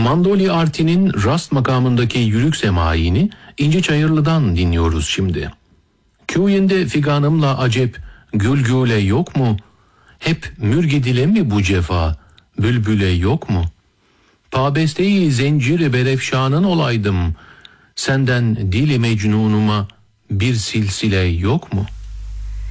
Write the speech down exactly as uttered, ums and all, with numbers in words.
Mandoli Arti'nin rast makamındaki yürük semaiini İnci Çayırlı'dan dinliyoruz şimdi. Köyünde figanımla acep gül güle yok mu? Hep mürgidile mi bu cefa, bülbüle yok mu? Pabeste-i zencir-i berefşanın olaydım, senden dili mecnunuma bir silsile yok mu?